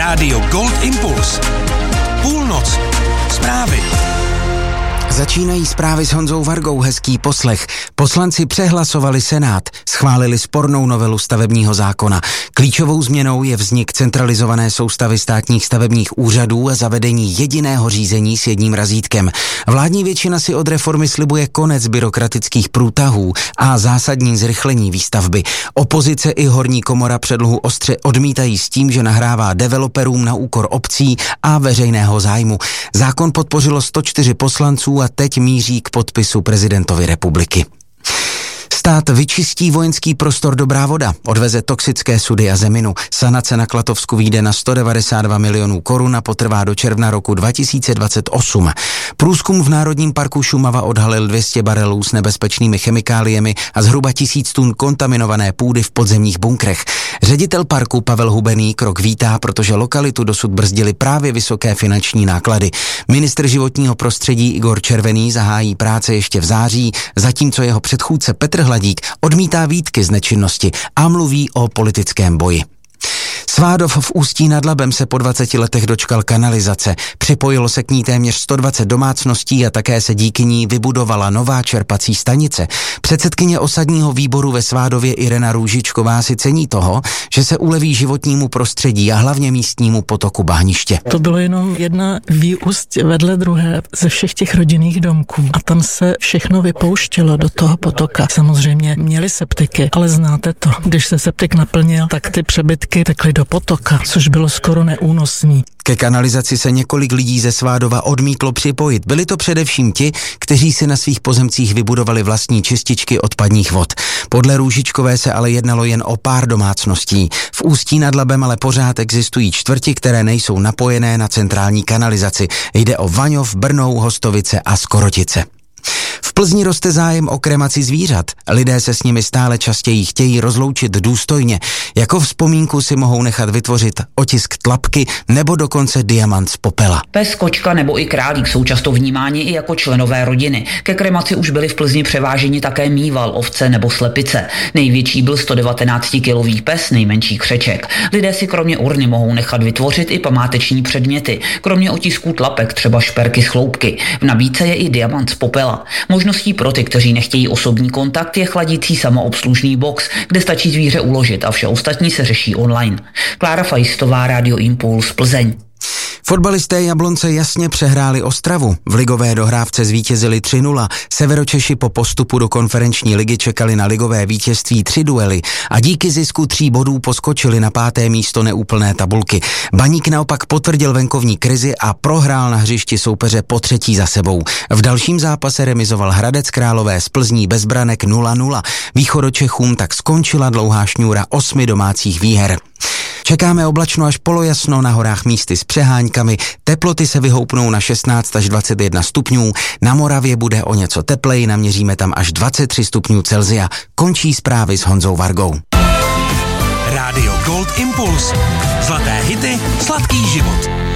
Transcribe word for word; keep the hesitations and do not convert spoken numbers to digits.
Rádio Gold Impuls. Půlnoc. Zprávy. Začínají zprávy s Honzou Vargou, hezký poslech. Poslanci přehlasovali Senát, schválili spornou novelu stavebního zákona. Klíčovou změnou je vznik centralizované soustavy státních stavebních úřadů a zavedení jediného řízení s jedním razítkem. Vládní většina si od reformy slibuje konec byrokratických průtahů a zásadní zrychlení výstavby. Opozice i horní komora předlohu ostře odmítají s tím, že nahrává developerům na úkor obcí a veřejného zájmu. Zákon podpořilo sto čtyři poslanců a teď míří k podpisu prezidentovi republiky. Stát vyčistí vojenský prostor Dobrá Voda, odveze toxické sudy a zeminu. Sanace na Klatovsku vyjde na sto devadesát dva milionů korun a potrvá do června roku dva tisíce dvacet osm. Průzkum v Národním parku Šumava odhalil dvě stě barelů s nebezpečnými chemikáliemi a zhruba tisíc tun kontaminované půdy v podzemních bunkrech. Ředitel parku Pavel Hubený krok vítá, protože lokalitu dosud brzdily právě vysoké finanční náklady. Ministr životního prostředí Igor Červený zahájí práce ještě v září, zatímco jeho předchůdce Petr Hladík odmítá výtky z nečinnosti a mluví o politickém boji. Svádov v Ústí nad Labem se po dvaceti letech dočkal kanalizace. Připojilo se k ní téměř sto dvacet domácností a také se díky ní vybudovala nová čerpací stanice. Předsedkyně osadního výboru ve Svádově Irena Růžičková si cení toho, že se uleví životnímu prostředí a hlavně místnímu potoku Bahniště. To bylo jenom jedna výúst vedle druhé ze všech těch rodinných domků a tam se všechno vypouštělo do toho potoka. Samozřejmě měli septiky, ale znáte to. Když se septik naplnil, tak ty přebytky tekly do potoka, což bylo skoro neúnosný. Ke kanalizaci se několik lidí ze Svádova odmítlo připojit. Byli to především ti, kteří si na svých pozemcích vybudovali vlastní čističky odpadních vod. Podle Růžičkové se ale jednalo jen o pár domácností. V Ústí nad Labem ale pořád existují čtvrti, které nejsou napojené na centrální kanalizaci. Jde o Vaňov, Brnou, Hostovice a Skorotice. V Plzni roste zájem o kremaci zvířat. Lidé se s nimi stále častěji chtějí rozloučit důstojně. Jako vzpomínku si mohou nechat vytvořit otisk tlapky nebo dokonce diamant z popela. Pes, kočka nebo i králík jsou často vnímáni i jako členové rodiny. Ke kremaci už byli v Plzni převáženi také mýval, ovce nebo slepice. Největší byl sto devatenáctikilový pes, nejmenší křeček. Lidé si kromě urny mohou nechat vytvořit i památeční předměty. Kromě otisků tlapek třeba šperky z chloupky. V nabídce je i diamant z popela. Možností pro ty, kteří nechtějí osobní kontakt, je chladící samoobslužný box, kde stačí zvíře uložit a vše ostatní se řeší online. Klára Fajstová, Rádio Impuls, Plzeň. Fotbalisté Jablonce jasně přehráli Ostravu. V ligové dohrávce zvítězili tři nula. Severočeši po postupu do konferenční ligy čekali na ligové vítězství tři duely a díky zisku tří bodů poskočili na páté místo neúplné tabulky. Baník naopak potvrdil venkovní krizi a prohrál na hřišti soupeře po třetí za sebou. V dalším zápase remizoval Hradec Králové z Plzní bez branek nula nula. Východočechům tak skončila dlouhá šňůra osmi domácích výher. Čekáme oblačno až polojasno, na horách místy s přeháňkami, teploty se vyhoupnou na šestnáct až dvacet jedna stupňů, na Moravě bude o něco tepleji, naměříme tam až dvacet tři stupňů Celsia. Končí zprávy s Honzou Vargou. Rádio Gold Impuls. Zlaté hity, sladký život.